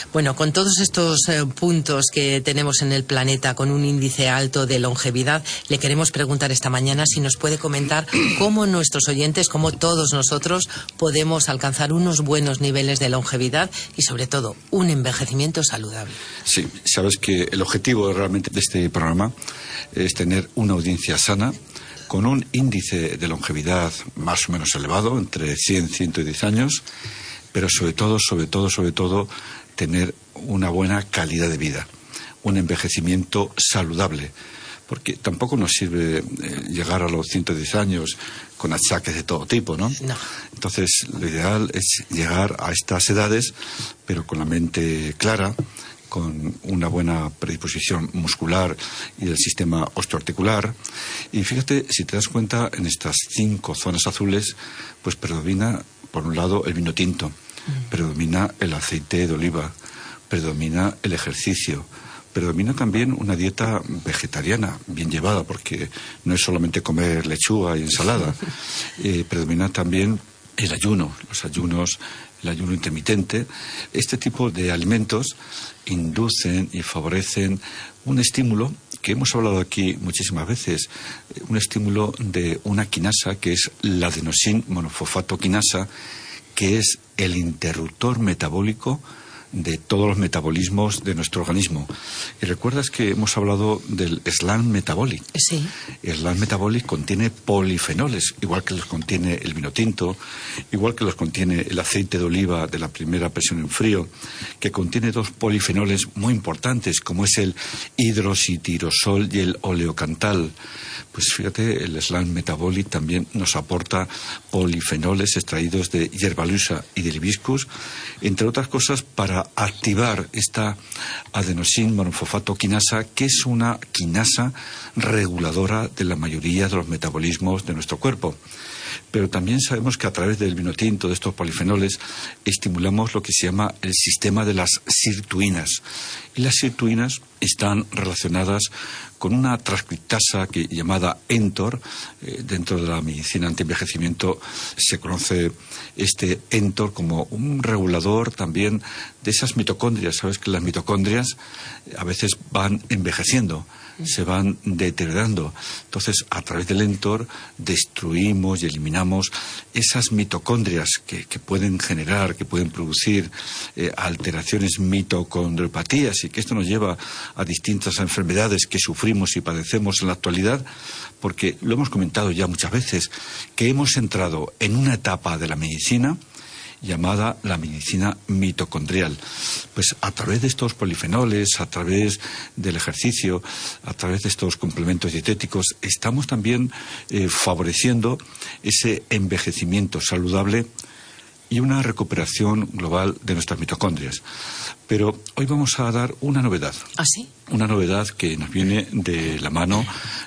Bueno, con todos estos puntos que tenemos en el planeta con un índice alto de longevidad, le queremos preguntar esta mañana si nos puede comentar cómo nuestros oyentes, cómo todos nosotros podemos alcanzar unos buenos niveles de longevidad y sobre todo un envejecimiento saludable. Sí, sabes que el objetivo realmente de este programa es tener una audiencia sana con un índice de longevidad más o menos elevado, entre 100 y 110 años, pero sobre todo, tener una buena calidad de vida, un envejecimiento saludable, porque tampoco nos sirve llegar a los 110 años con achaques de todo tipo, ¿no? No. Entonces, lo ideal es llegar a estas edades, pero con la mente clara, con una buena predisposición muscular y del sistema osteoarticular. Y fíjate, si te das cuenta, en estas 5 zonas azules, pues predomina, por un lado, el vino tinto, predomina el aceite de oliva, predomina el ejercicio, predomina también una dieta vegetariana, bien llevada, porque no es solamente comer lechuga y ensalada, predomina también el ayuno, el ayuno intermitente. Este tipo de alimentos inducen y favorecen un estímulo que hemos hablado aquí muchísimas veces, un estímulo de una quinasa que es la adenosin monofosfato quinasa, que es el interruptor metabólico de todos los metabolismos de nuestro organismo. Y recuerdas que hemos hablado del Slam Metabolic. Sí. El Slam Metabolic contiene polifenoles, igual que los contiene el vino tinto, igual que los contiene el aceite de oliva de la primera presión en frío, que contiene 2 polifenoles muy importantes, como es el hidroxitirosol y el oleocantal. Pues fíjate, el Slam Metabolic también nos aporta polifenoles extraídos de hierbalusa y del hibiscus, entre otras cosas, para activar esta adenosin monofosfato quinasa, que es una quinasa reguladora de la mayoría de los metabolismos de nuestro cuerpo. Pero también sabemos que a través del vino tinto, de estos polifenoles, estimulamos lo que se llama el sistema de las sirtuinas. Y las sirtuinas están relacionadas con una transcriptasa llamada mTOR. Dentro de la medicina antienvejecimiento se conoce este mTOR como un regulador también de esas mitocondrias. Sabes que las mitocondrias a veces van envejeciendo, se van deteriorando. Entonces, a través del mTOR destruimos y eliminamos esas mitocondrias que pueden generar, que pueden producir alteraciones mitocondriopatías, y que esto nos lleva a distintas enfermedades que sufrimos y padecemos en la actualidad, porque lo hemos comentado ya muchas veces, que hemos entrado en una etapa de la medicina llamada la medicina mitocondrial. Pues a través de estos polifenoles, a través del ejercicio, a través de estos complementos dietéticos, estamos también favoreciendo ese envejecimiento saludable y una recuperación global de nuestras mitocondrias. Pero hoy vamos a dar una novedad. ¿Ah, sí? Una novedad que nos viene de la mano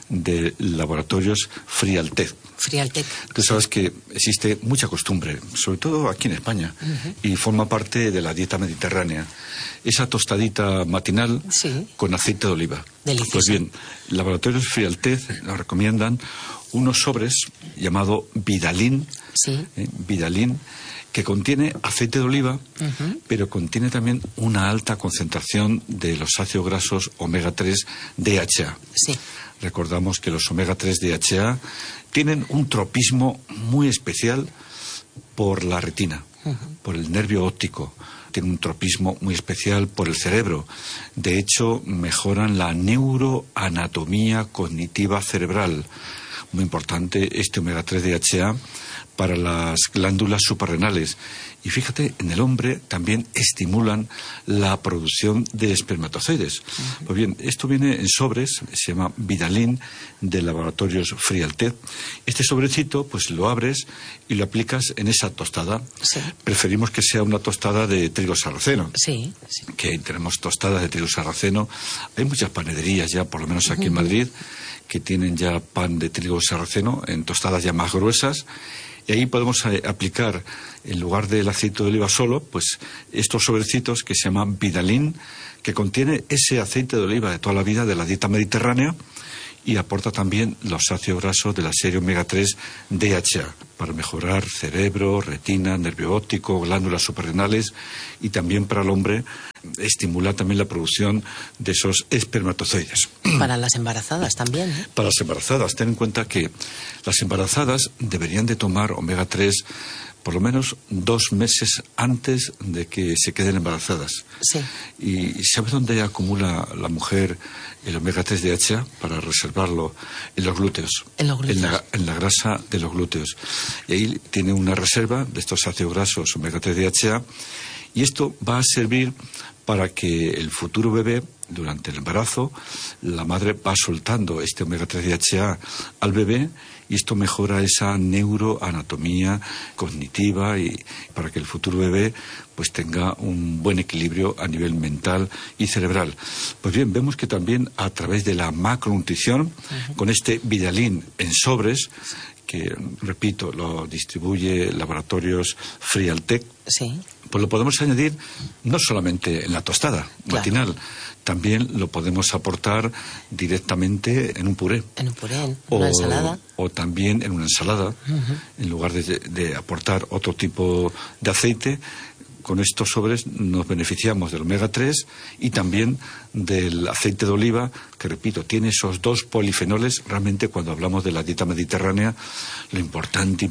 de laboratorios Frialtech. Frialtech. Tú sabes que existe mucha costumbre, sobre todo aquí en España, y forma parte de la dieta mediterránea. Esa tostadita matinal con aceite de oliva. Delicioso. Pues bien, laboratorios Frialtech nos recomiendan unos sobres llamado Vidalin. Sí. Vidalin, que contiene aceite de oliva, pero contiene también una alta concentración de los ácidos grasos omega 3 DHA. Sí. Recordamos que los omega 3 DHA tienen un tropismo muy especial por la retina, por el nervio óptico. Tienen un tropismo muy especial por el cerebro. De hecho, mejoran la neuroanatomía cognitiva cerebral. Muy importante este omega 3 DHA para las glándulas suprarrenales. Y fíjate, en el hombre también estimulan la producción de espermatozoides. Pues bien, esto viene en sobres, se llama Vidalin, de laboratorios Frialtech. Este sobrecito, pues lo abres y lo aplicas en esa tostada. Sí. Preferimos que sea una tostada de trigo sarraceno. Sí. Que tenemos tostadas de trigo sarraceno. Hay muchas panaderías ya, por lo menos aquí en Madrid, que tienen ya pan de trigo sarraceno en tostadas ya más gruesas. Y ahí podemos aplicar, en lugar del aceite de oliva solo, pues estos sobrecitos que se llaman Vidalin, que contiene ese aceite de oliva de toda la vida de la dieta mediterránea, y aporta también los ácidos grasos de la serie omega 3 DHA para mejorar cerebro, retina, nervio óptico, glándulas suprarrenales, y también para el hombre estimular también la producción de esos espermatozoides. Para las embarazadas también, ¿eh? Para las embarazadas, ten en cuenta que las embarazadas deberían de tomar omega 3 por lo menos 2 meses antes de que se queden embarazadas. Sí. ¿Y sabes dónde acumula la mujer el omega 3 DHA? Para reservarlo en los glúteos. En los glúteos. En la grasa de los glúteos. Y ahí tiene una reserva de estos ácidos grasos omega 3 DHA, y esto va a servir para que el futuro bebé, durante el embarazo, la madre va soltando este omega 3 DHA al bebé, y esto mejora esa neuroanatomía cognitiva, y para que el futuro bebé pues tenga un buen equilibrio a nivel mental y cerebral. Pues bien, vemos que también a través de la macronutrición, con este Vidalin en sobres, que, repito, lo distribuye Laboratorios Frialtech, sí, pues lo podemos añadir no solamente en la tostada matinal, también lo podemos aportar directamente en un puré. En un puré, en una ensalada. O también en una ensalada, en lugar de aportar otro tipo de aceite. Con estos sobres nos beneficiamos del omega 3 y también del aceite de oliva, que, repito, tiene esos 2 polifenoles. Realmente, cuando hablamos de la dieta mediterránea, lo importante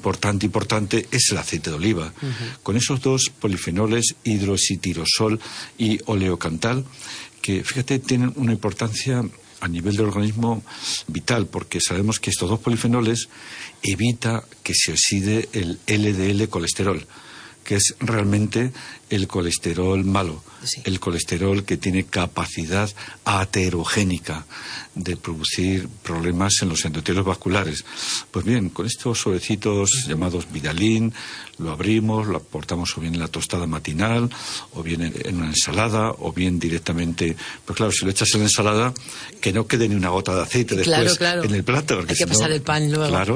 es el aceite de oliva. Con esos 2 polifenoles, hidroxitirosol y oleocantal, que, fíjate, tienen una importancia a nivel del organismo vital, porque sabemos que estos 2 polifenoles evita que se oxide el LDL colesterol, que es realmente el colesterol malo, el colesterol que tiene capacidad aterogénica de producir problemas en los endotelios vasculares. Pues bien, con estos sobrecitos llamados Vidalin, lo abrimos, lo aportamos o bien en la tostada matinal, o bien en una ensalada, o bien directamente. Pues claro, si lo echas en la ensalada, que no quede ni una gota de aceite después en el plato. Hay que pasar el pan luego. Claro.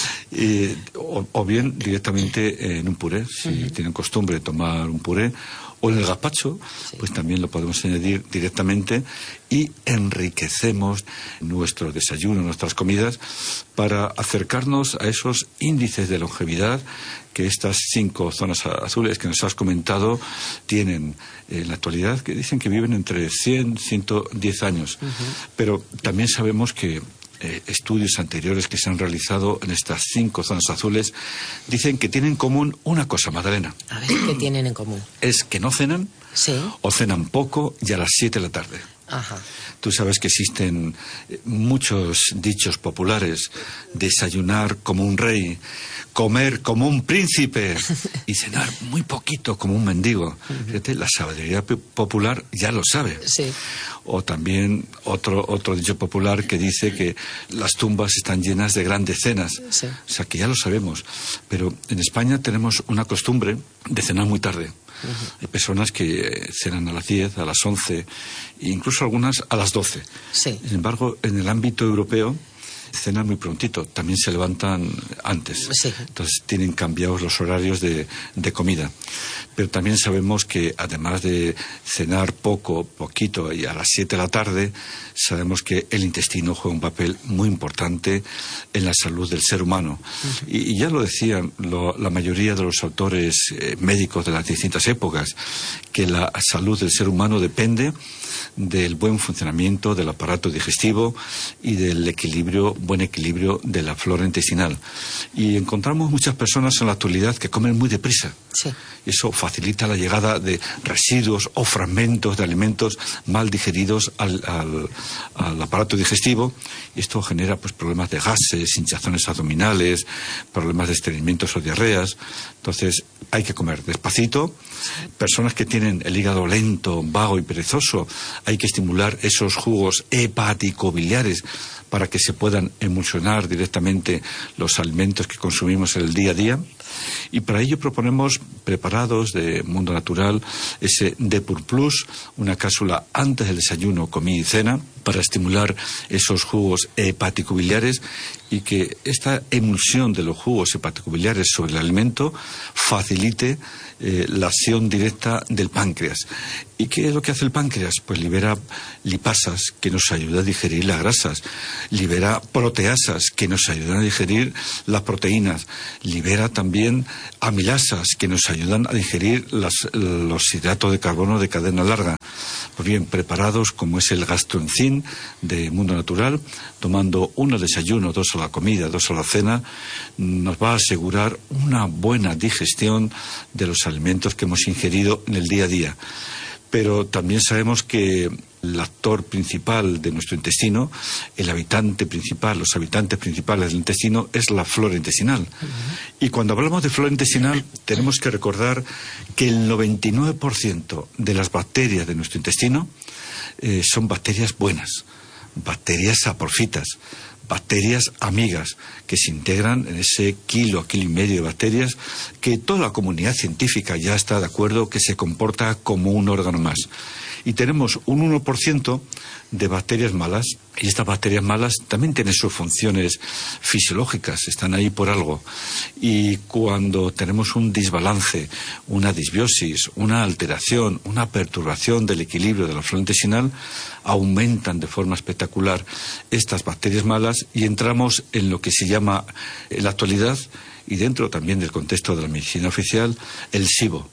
O bien directamente en un puré, si tienen costumbre de tomar un puré, o en el gazpacho, pues también lo podemos añadir directamente, y enriquecemos nuestro desayuno, nuestras comidas, para acercarnos a esos índices de longevidad que estas 5 zonas azules que nos has comentado tienen en la actualidad, que dicen que viven entre 100 y 110 años. Pero también sabemos que estudios anteriores que se han realizado en estas 5 zonas azules dicen que tienen en común una cosa, Magdalena. A ver, ¿qué tienen en común? Es que no cenan, o cenan poco, y a las 7 de la tarde. Ajá. Tú sabes que existen muchos dichos populares: desayunar como un rey, comer como un príncipe y cenar muy poquito como un mendigo. Fíjate, la sabiduría popular ya lo sabe. Sí. O también otro dicho popular que dice que las tumbas están llenas de grandes cenas. Sí. O sea, que ya lo sabemos. Pero en España tenemos una costumbre de cenar muy tarde. Hay personas que cenan a las 10, a las 11, e incluso algunas a las 12. Sí. Sin embargo, en el ámbito europeo cenan muy prontito, también se levantan antes. Sí. Entonces tienen cambiados los horarios de comida. Pero también sabemos que, además de cenar poquito y a las 7 de la tarde, sabemos que el intestino juega un papel muy importante en la salud del ser humano. Y ya lo decían la mayoría de los autores médicos de las distintas épocas, que la salud del ser humano depende del buen funcionamiento del aparato digestivo y del buen equilibrio de la flora intestinal. Y encontramos muchas personas en la actualidad que comen muy deprisa. Sí. Eso facilita la llegada de residuos o fragmentos de alimentos mal digeridos al aparato digestivo, y esto genera pues problemas de gases, hinchazones abdominales, problemas de estreñimientos o diarreas. Entonces hay que comer despacito. Personas que tienen el hígado lento, vago y perezoso, hay que estimular esos jugos hepático-biliares para que se puedan emulsionar directamente los alimentos que consumimos en el día a día. Y para ello proponemos, preparados de Mundo Natural, ese Depur Plus, una cápsula antes del desayuno, comida y cena, para estimular esos jugos hepático-biliares, y que esta emulsión de los jugos hepático-biliares sobre el alimento facilite la acción directa del páncreas. ¿Y qué es lo que hace el páncreas? Pues libera lipasas, que nos ayuda a digerir las grasas, libera proteasas, que nos ayudan a digerir las proteínas, libera también también amilasas que nos ayudan a digerir los hidratos de carbono de cadena larga. Pues bien, preparados como es el gastroenzim de Mundo Natural, tomando uno al desayuno, 2 a la comida, 2 a la cena, nos va a asegurar una buena digestión de los alimentos que hemos ingerido en el día a día. Pero también sabemos que el actor principal de nuestro intestino, el habitante principal, los habitantes principales del intestino, es la flora intestinal. Y cuando hablamos de flora intestinal, tenemos que recordar que el 99% de las bacterias de nuestro intestino son bacterias buenas, bacterias saporfitas, bacterias amigas, que se integran en ese kilo y medio de bacterias que toda la comunidad científica ya está de acuerdo que se comporta como un órgano más. Y tenemos un 1% de bacterias malas, y estas bacterias malas también tienen sus funciones fisiológicas, están ahí por algo. Y cuando tenemos un desbalance, una disbiosis, una alteración, una perturbación del equilibrio de la flora intestinal, aumentan de forma espectacular estas bacterias malas y entramos en lo que se llama en la actualidad, y dentro también del contexto de la medicina oficial, el SIBO.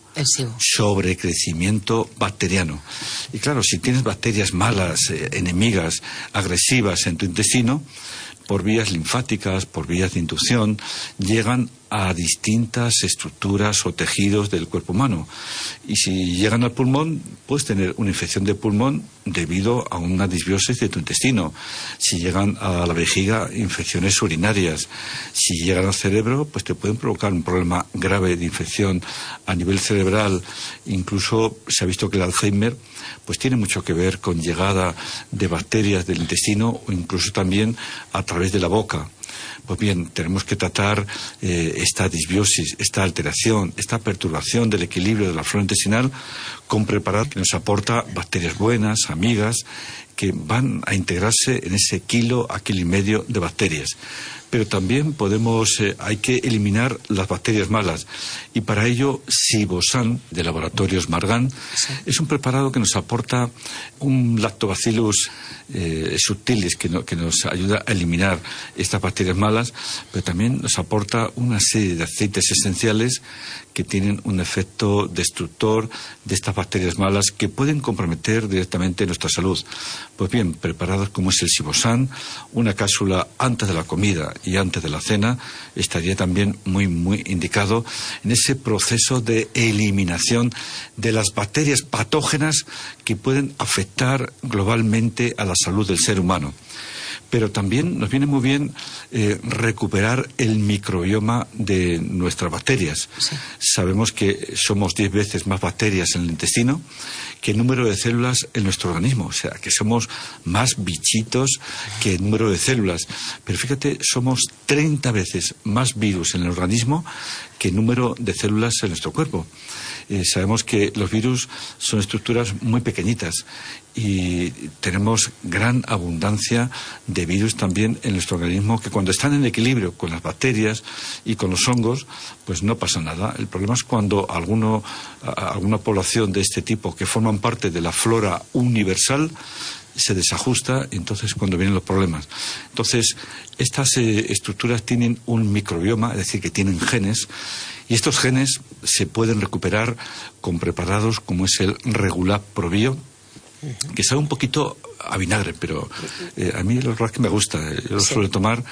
Sobrecrecimiento bacteriano. Y claro, si tienes bacterias malas, enemigas, agresivas en tu intestino, por vías linfáticas, por vías de inducción, llegan a distintas estructuras o tejidos del cuerpo humano. Y si llegan al pulmón, puedes tener una infección de pulmón debido a una disbiosis de tu intestino. Si llegan a la vejiga, infecciones urinarias. Si llegan al cerebro, pues te pueden provocar un problema grave de infección a nivel cerebral. Incluso se ha visto que el Alzheimer pues tiene mucho que ver con llegada de bacterias del intestino o incluso también a través de la boca. Pues bien, tenemos que tratar esta disbiosis, esta alteración, esta perturbación del equilibrio de la flora intestinal con preparados que nos aporta bacterias buenas, amigas, que van a integrarse en ese kilo a kilo y medio de bacterias. Pero también hay que eliminar las bacterias malas. Y para ello, Sibosan, de Laboratorios Margan, es un preparado que nos aporta un lactobacillus subtilis que nos ayuda a eliminar estas bacterias malas, pero también nos aporta una serie de aceites esenciales que tienen un efecto destructor de estas bacterias malas que pueden comprometer directamente nuestra salud. Pues bien, preparados como es el Sibosan, una cápsula antes de la comida y antes de la cena, estaría también muy, muy indicado en ese proceso de eliminación de las bacterias patógenas que pueden afectar globalmente a la salud del ser humano. Pero también nos viene muy bien recuperar el microbioma de nuestras bacterias. Sí. Sabemos que somos 10 veces más bacterias en el intestino que el número de células en nuestro organismo. O sea, que somos más bichitos que el número de células. Pero fíjate, somos 30 veces más virus en el organismo que el número de células en nuestro cuerpo. Sabemos que los virus son estructuras muy pequeñitas y tenemos gran abundancia de virus también en nuestro organismo que cuando están en equilibrio con las bacterias y con los hongos, pues no pasa nada. El problema es cuando alguna población de este tipo que forman parte de la flora universal se desajusta y entonces cuando vienen los problemas. Entonces, estas estructuras tienen un microbioma, es decir, que tienen genes, y estos genes se pueden recuperar con preparados como es el Regulap Probio, que sabe un poquito a vinagre, pero a mí la verdad es que me gusta. Yo lo suelo tomar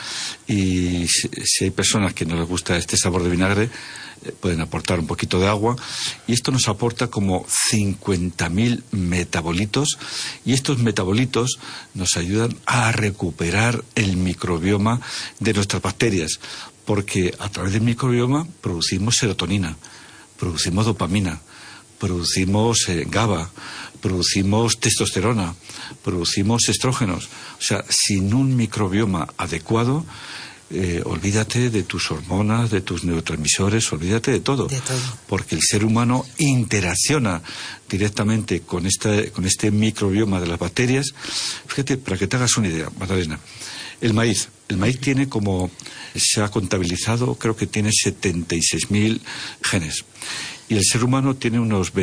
y si hay personas que no les gusta este sabor de vinagre, pueden aportar un poquito de agua y esto nos aporta como 50.000 metabolitos y estos metabolitos nos ayudan a recuperar el microbioma de nuestras bacterias porque a través del microbioma producimos serotonina, producimos dopamina, producimos GABA, producimos testosterona, producimos estrógenos. O sea, sin un microbioma adecuado, olvídate de tus hormonas, de tus neurotransmisores, olvídate de todo. Porque el ser humano interacciona directamente con este microbioma de las bacterias. Fíjate, para que te hagas una idea, Magdalena, el maíz tiene como, se ha contabilizado, creo que tiene 76.000 genes. Y el ser humano tiene unos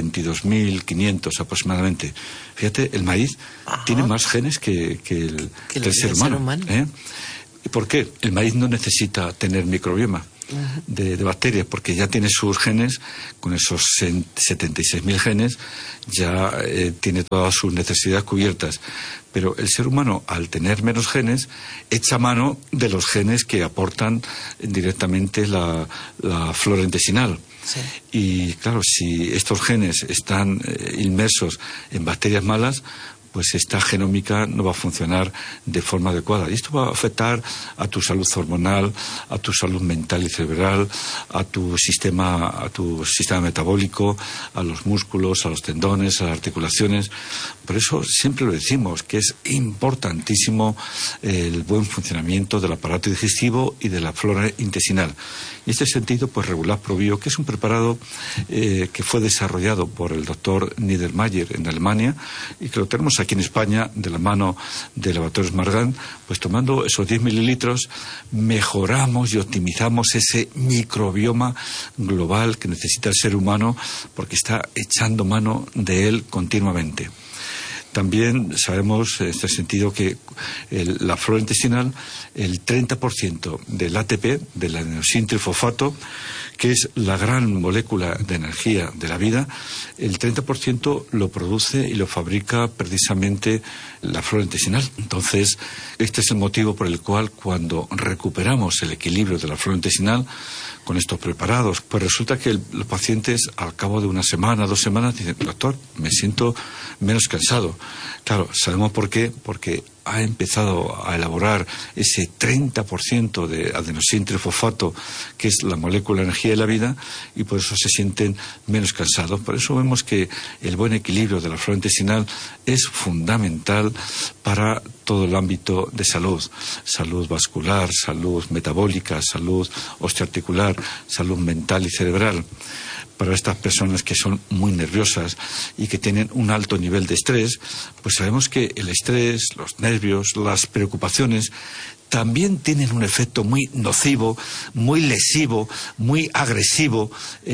22.500 aproximadamente. Fíjate, el maíz tiene más genes que el ser humano. ¿Eh? ¿Por qué? El maíz no necesita tener microbioma. de bacterias, porque ya tiene sus genes, con esos 76.000 genes, ya tiene todas sus necesidades cubiertas. Pero el ser humano, al tener menos genes, echa mano de los genes que aportan directamente la flora intestinal. Sí. Y claro, si estos genes están inmersos en bacterias malas, pues esta genómica no va a funcionar de forma adecuada. Y esto va a afectar a tu salud hormonal, a tu salud mental y cerebral, a tu sistema metabólico, a los músculos, a los tendones, a las articulaciones. Por eso siempre lo decimos, que es importantísimo el buen funcionamiento del aparato digestivo y de la flora intestinal. En este sentido, pues Regular ProBio, que es un preparado que fue desarrollado por el doctor Niedermayer en Alemania y que lo tenemos aquí en España de la mano de Laboratorios Margan, pues tomando esos 10 mililitros mejoramos y optimizamos ese microbioma global que necesita el ser humano, porque está echando mano de él continuamente. También sabemos, en este sentido, que la flora intestinal, el 30% del ATP, del adenosintrifosfato, que es la gran molécula de energía de la vida, el 30% lo produce y lo fabrica precisamente la flora intestinal. Entonces, este es el motivo por el cual cuando recuperamos el equilibrio de la flora intestinal con estos preparados, pues resulta que los pacientes al cabo de una semana, 2 semanas, dicen: doctor, me siento menos cansado. Claro, ¿sabemos por qué? Porque ha empezado a elaborar ese 30% de adenosintrifosfato, que es la molécula de energía de la vida, y por eso se sienten menos cansados. Por eso vemos que el buen equilibrio de la flora intestinal es fundamental para todo el ámbito de salud. Salud vascular, salud metabólica, salud osteoarticular, salud mental y cerebral. Para estas personas que son muy nerviosas y que tienen un alto nivel de estrés, pues sabemos que el estrés, los nervios, las preocupaciones también tienen un efecto muy nocivo, muy lesivo, muy agresivo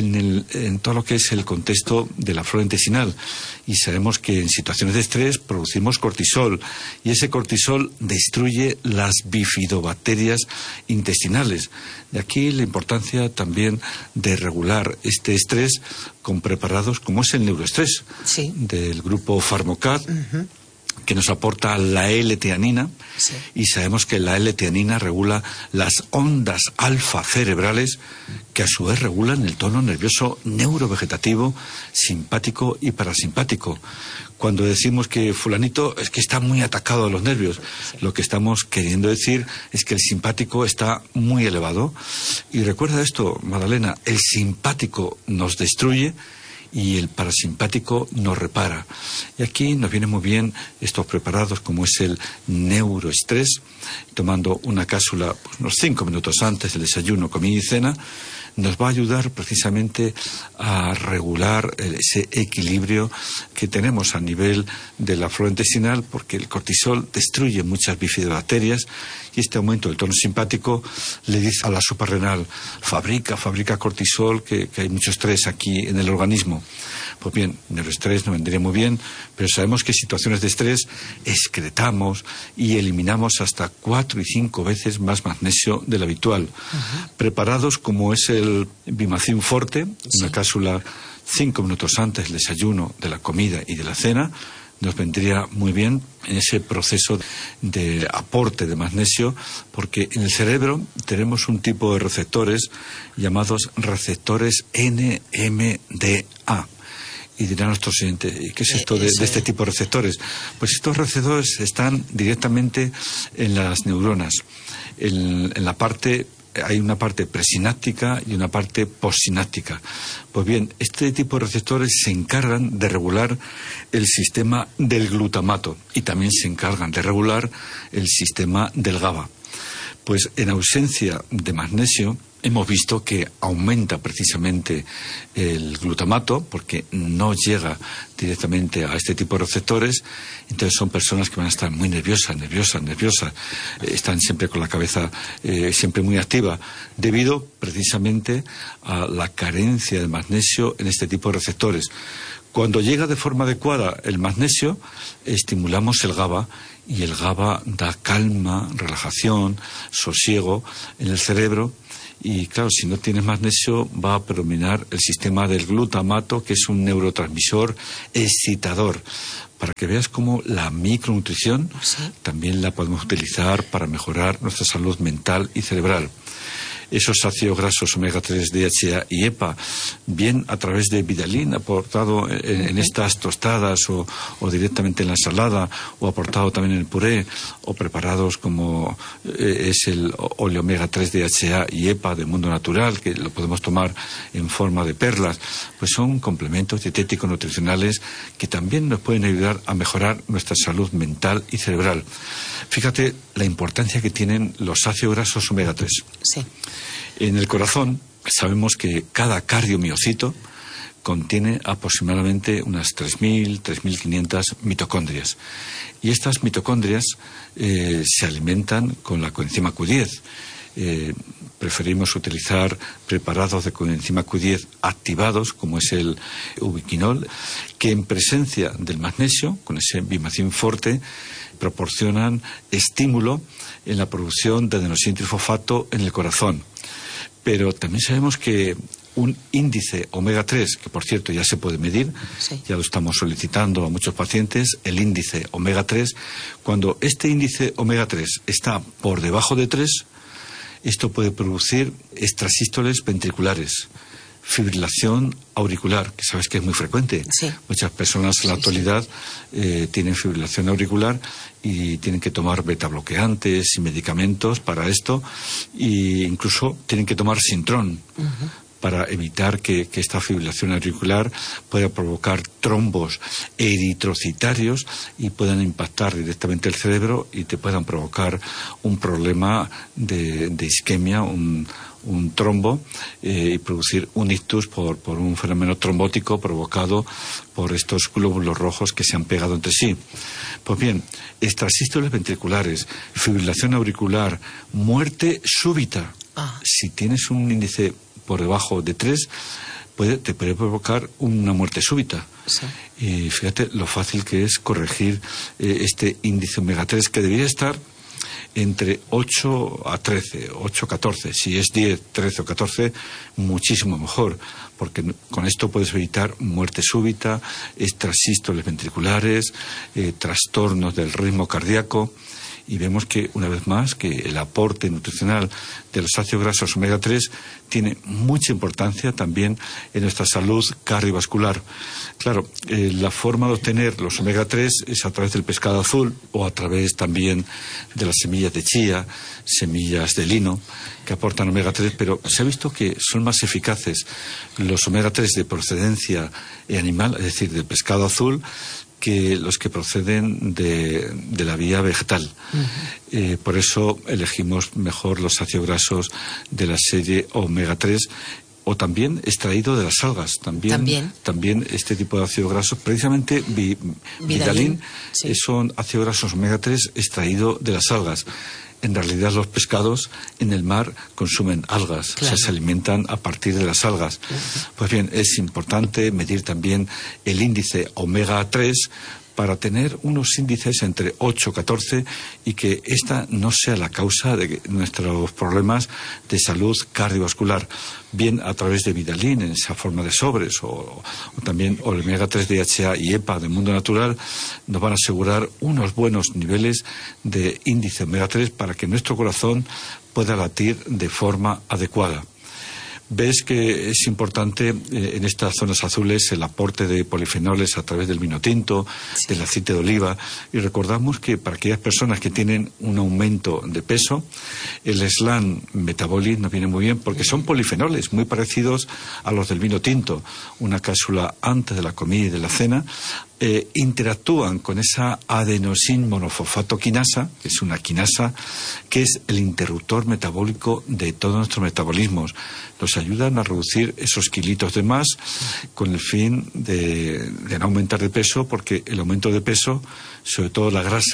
en todo lo que es el contexto de la flora intestinal. Y sabemos que en situaciones de estrés producimos cortisol, y ese cortisol destruye las bifidobacterias intestinales. De aquí la importancia también de regular este estrés con preparados como es el neuroestrés, sí, del grupo Pharmocat, que nos aporta la L-teanina, sí, y sabemos que la L-teanina regula las ondas alfa cerebrales, que a su vez regulan el tono nervioso neurovegetativo, simpático y parasimpático. Cuando decimos que fulanito es que está muy atacado a los nervios, lo que estamos queriendo decir es que el simpático está muy elevado. Y recuerda esto, Magdalena, el simpático nos destruye y el parasimpático nos repara. Y aquí nos vienen muy bien estos preparados como es el neuroestrés, tomando una cápsula unos 5 minutos antes del desayuno, comida y cena, nos va a ayudar precisamente a regular ese equilibrio que tenemos a nivel de la flora intestinal, porque el cortisol destruye muchas bifidobacterias y este aumento del tono simpático le dice a la suprarrenal: fabrica cortisol, que hay mucho estrés aquí en el organismo. Pues bien, neuroestrés nos vendría muy bien, pero sabemos que en situaciones de estrés excretamos y eliminamos hasta 4 y 5 veces más magnesio del habitual. Preparados como es el Bimacin Forte, una cápsula 5 minutos antes del desayuno, de la comida y de la cena, nos vendría muy bien en ese proceso de aporte de magnesio, porque en el cerebro tenemos un tipo de receptores llamados receptores NMDA. Y dirán nuestros oyentes: ¿qué es esto de este tipo de receptores? Pues estos receptores están directamente en las neuronas. En la parte, hay una parte presináptica y una parte postsináptica. Pues bien, este tipo de receptores se encargan de regular el sistema del glutamato y también se encargan de regular el sistema del GABA. Pues en ausencia de magnesio hemos visto que aumenta precisamente el glutamato, porque no llega directamente a este tipo de receptores. Entonces son personas que van a estar muy nerviosas, están siempre con la cabeza siempre muy activa, debido precisamente a la carencia de magnesio en este tipo de receptores. Cuando llega de forma adecuada el magnesio, estimulamos el GABA, y el GABA da calma, relajación, sosiego en el cerebro. Y claro, si no tienes magnesio va a predominar el sistema del glutamato, que es un neurotransmisor excitador. Para que veas cómo la micronutrición también la podemos utilizar para mejorar nuestra salud mental y cerebral. Esos ácidos grasos omega 3, DHA y EPA, bien a través de Vidalin, aportado en estas tostadas o directamente en la ensalada, o aportado también en el puré, o preparados como es el óleo omega 3, DHA y EPA de Mundo Natural, que lo podemos tomar en forma de perlas, pues son complementos dietéticos nutricionales que también nos pueden ayudar a mejorar nuestra salud mental y cerebral. Fíjate la importancia que tienen los ácidos grasos omega 3. Sí. En el corazón sabemos que cada cardiomiocito contiene aproximadamente unas 3.000, 3.500 mitocondrias. Y estas mitocondrias se alimentan con la coenzima Q10. Preferimos utilizar preparados de coenzima Q10 activados, como es el ubiquinol, que en presencia del magnesio, con ese bimacin forte, proporcionan estímulo en la producción de adenosín trifosfato en el corazón. Pero también sabemos que un índice omega 3, que por cierto ya se puede medir, ya lo estamos solicitando a muchos pacientes, el índice omega 3, cuando este índice omega 3 está por debajo de 3, esto puede producir extrasístoles ventriculares, fibrilación auricular, que sabes que es muy frecuente. Sí. Muchas personas en la actualidad tienen fibrilación auricular y tienen que tomar betabloqueantes y medicamentos para esto, e incluso tienen que tomar Sintrón para evitar que esta fibrilación auricular pueda provocar trombos eritrocitarios y puedan impactar directamente el cerebro y te puedan provocar un problema de isquemia, un trombo, y producir un ictus por un fenómeno trombótico provocado por estos glóbulos rojos que se han pegado entre sí. Pues bien, extrasístoles ventriculares, fibrilación auricular, muerte súbita. Si tienes un índice por debajo de 3, te puede provocar una muerte súbita. Sí. Y fíjate lo fácil que es corregir este índice omega 3, que debería estar entre 8 a 13, 8 a 14. Si es 10, 13 o 14, muchísimo mejor, porque con esto puedes evitar muerte súbita, extrasístoles ventriculares, trastornos del ritmo cardíaco. Y vemos que, una vez más, que el aporte nutricional de los ácidos grasos omega 3 tiene mucha importancia también en nuestra salud cardiovascular. Claro, la forma de obtener los omega 3 es a través del pescado azul o a través también de las semillas de chía, semillas de lino, que aportan omega 3, pero se ha visto que son más eficaces los omega 3 de procedencia animal, es decir, del pescado azul, que los que proceden de la vía vegetal. Por eso elegimos mejor los ácidos grasos de la serie omega 3, o también extraído de las algas. También este tipo de ácidos grasos, precisamente Vidalin, son ácidos grasos omega 3 extraído de las algas. En realidad los pescados en el mar consumen algas, claro. O sea, se alimentan a partir de las algas. Pues bien, es importante medir también el índice omega 3 para tener unos índices entre 8 y 14 y que esta no sea la causa de nuestros problemas de salud cardiovascular, bien a través de Vidalin en esa forma de sobres o también omega 3 DHA y EPA del Mundo Natural, nos van a asegurar unos buenos niveles de índice omega 3 para que nuestro corazón pueda latir de forma adecuada. Ves que es importante en estas zonas azules el aporte de polifenoles a través del vino tinto, del aceite de oliva, y recordamos que para aquellas personas que tienen un aumento de peso, el Slan Metabolic nos viene muy bien porque son polifenoles muy parecidos a los del vino tinto, una cápsula antes de la comida y de la cena. Interactúan con esa adenosin monofosfato quinasa, que es una quinasa que es el interruptor metabólico de todos nuestros metabolismos. Nos ayudan a reducir esos kilitos de más con el fin de no aumentar de peso, porque el aumento de peso, sobre todo la grasa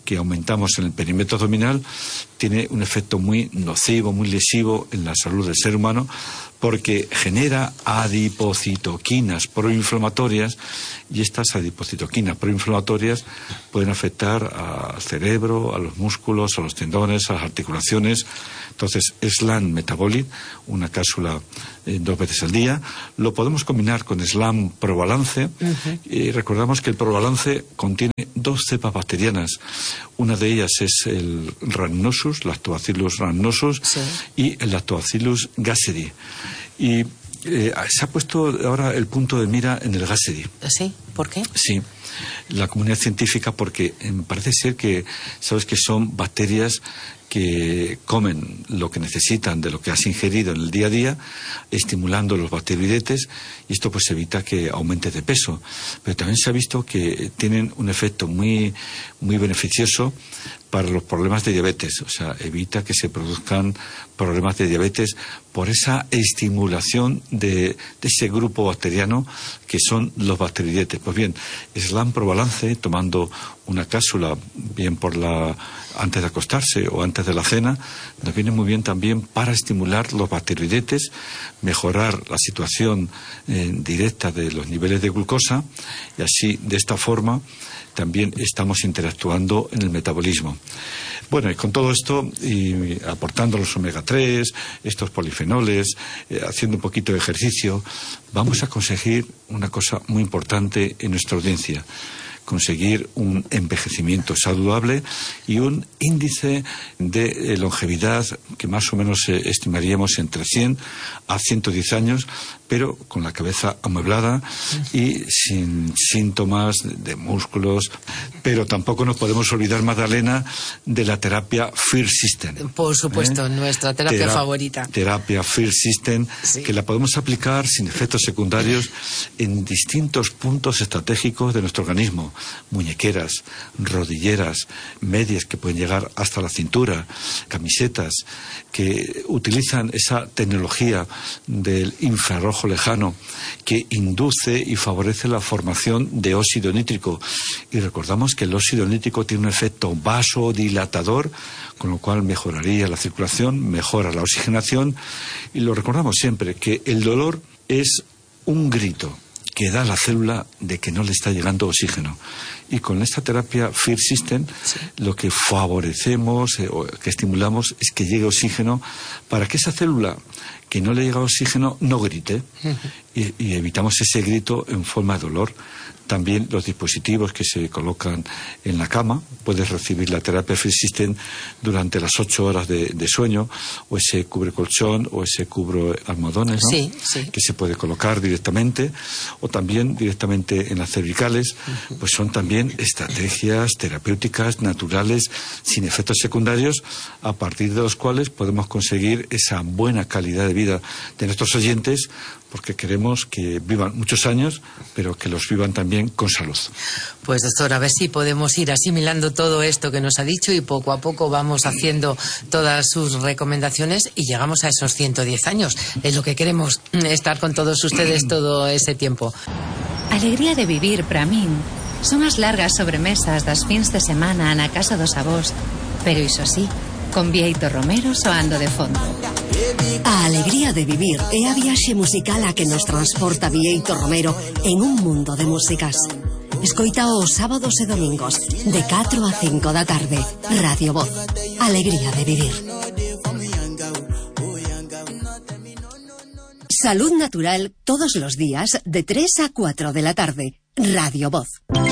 que aumentamos en el perímetro abdominal tiene un efecto muy nocivo, muy lesivo en la salud del ser humano, porque genera adipocitoquinas proinflamatorias, y estas adipocitoquinas proinflamatorias pueden afectar al cerebro, a los músculos, a los tendones, a las articulaciones. Entonces, Slam Metabolic, una cápsula 2 veces al día. Lo podemos combinar con Slam Probalance. Y recordamos que el Probalance contiene 2 cepas bacterianas. Una de ellas es el Rhamnosus, Lactobacillus rhamnosus, sí, y el Lactobacillus gasseri. Y se ha puesto ahora el punto de mira en el gasseri. ¿Sí? ¿Por qué? Sí, la comunidad científica, porque parece ser que, sabes que son bacterias que comen lo que necesitan de lo que has ingerido en el día a día, estimulando los bacteroidetes, y esto pues evita que aumente de peso. Pero también se ha visto que tienen un efecto muy, muy beneficioso para los problemas de diabetes, o sea, evita que se produzcan problemas de diabetes por esa estimulación de ese grupo bacteriano que son los bacteroidetes. Pues bien, Slam Probalance, tomando una cápsula, bien antes de acostarse o antes de la cena, nos viene muy bien también para estimular los bacteroidetes, mejorar la situación directa de los niveles de glucosa, y así, de esta forma, también estamos interactuando en el metabolismo. Bueno, y con todo esto, y aportando los omega 3, estos polifenoles, haciendo un poquito de ejercicio, vamos a conseguir una cosa muy importante en nuestra audiencia: conseguir un envejecimiento saludable y un índice de longevidad que más o menos estimaríamos entre 100 a 110 años, pero con la cabeza amueblada y sin síntomas de músculos. Pero tampoco nos podemos olvidar, Magdalena, de la terapia Fear System. Por supuesto, nuestra terapia favorita. Terapia Fear System, sí, que la podemos aplicar sin efectos secundarios en distintos puntos estratégicos de nuestro organismo. Muñequeras, rodilleras, medias que pueden llegar hasta la cintura, camisetas que utilizan esa tecnología del infrarrojo lejano que induce y favorece la formación de óxido nítrico. Y recordamos que el óxido nítrico tiene un efecto vasodilatador, con lo cual mejoraría la circulación, mejora la oxigenación, y lo recordamos siempre, que el dolor es un grito que da a la célula de que no le está llegando oxígeno. Y con esta terapia Fear System, sí, lo que favorecemos o que estimulamos es que llegue oxígeno para que esa célula que no le llega oxígeno no grite, y evitamos ese grito en forma de dolor. También los dispositivos que se colocan en la cama, puedes recibir la terapia Fear System durante las 8 horas de sueño, o ese cubre colchón o ese cubre almohadones, ¿no? Sí, sí, que se puede colocar directamente, o también directamente en las cervicales. Pues son también estrategias terapéuticas naturales sin efectos secundarios, a partir de los cuales podemos conseguir esa buena calidad de vida de nuestros oyentes, porque queremos que vivan muchos años, pero que los vivan también con salud. Pues, doctor, a ver si podemos ir asimilando todo esto que nos ha dicho, y poco a poco vamos haciendo todas sus recomendaciones y llegamos a esos 110 años. Es lo que queremos, estar con todos ustedes todo ese tiempo. Alegría de vivir, para min, son as largas sobremesas das fins de semana na casa dos avós, pero iso sí, con Bieito Romero soando de fondo. A alegría de vivir é a viaxe musical a que nos transporta Bieito Romero en un mundo de músicas. Escoita os sábados e domingos de 4 a 5 da tarde. Radio Voz. Alegría de vivir. Salud natural todos los días de 3 a 4 de la tarde. Radio Voz.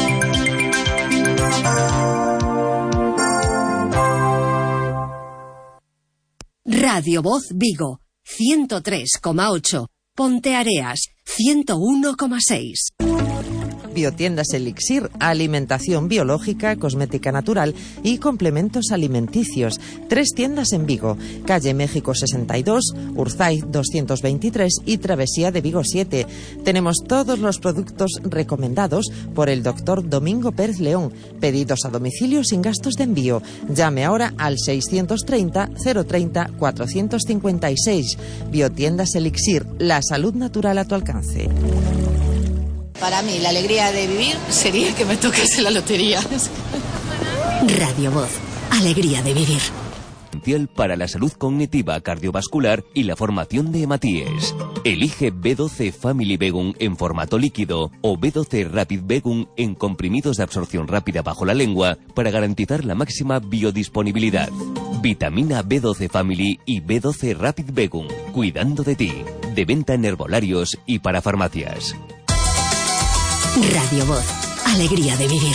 Radio Voz Vigo, 103,8. Ponteareas, 101,6. Biotiendas Elixir, alimentación biológica, cosmética natural y complementos alimenticios. 3 tiendas en Vigo: calle México 62, Urzay 223 y Travesía de Vigo 7. Tenemos todos los productos recomendados por el doctor Domingo Pérez León. Pedidos a domicilio sin gastos de envío. Llame ahora al 630 030 456. Biotiendas Elixir, la salud natural a tu alcance. Para mí, la alegría de vivir sería que me tocase la lotería. Radio Voz. Alegría de vivir. Para la salud cognitiva, cardiovascular y la formación de hematíes. Elige B12 Family Begum en formato líquido o B12 Rapid Begum en comprimidos de absorción rápida bajo la lengua para garantizar la máxima biodisponibilidad. Vitamina B12 Family y B12 Rapid Begum, cuidando de ti. De venta en herbolarios y para farmacias. Radio Voz. Alegría de vivir.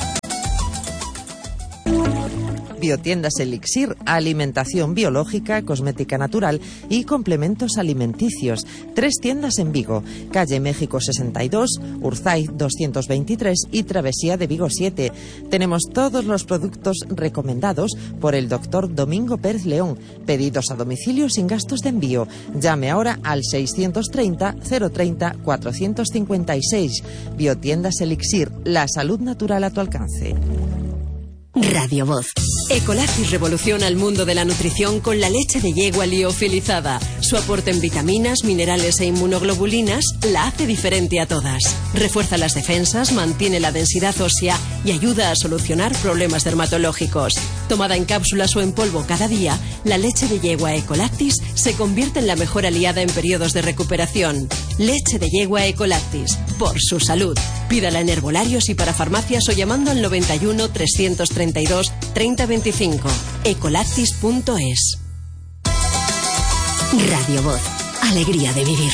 Biotiendas Elixir, alimentación biológica, cosmética natural y complementos alimenticios. 3 tiendas en Vigo, calle México 62, Urzaiz 223 y Travesía de Vigo 7. Tenemos todos los productos recomendados por el doctor Domingo Pérez León. Pedidos a domicilio sin gastos de envío. Llame ahora al 630 030 456. Biotiendas Elixir, la salud natural a tu alcance. Radio Voz. Ecolactis revoluciona el mundo de la nutrición con la leche de yegua liofilizada. Su aporte en vitaminas, minerales e inmunoglobulinas la hace diferente a todas. Refuerza las defensas, mantiene la densidad ósea y ayuda a solucionar problemas dermatológicos. Tomada en cápsulas o en polvo cada día, la leche de yegua Ecolactis se convierte en la mejor aliada en periodos de recuperación. Leche de yegua Ecolactis, por su salud. Pídala en herbolarios y para farmacias o llamando al 91 332 3025. Ecolactis.es. Radio Voz. Alegría de vivir.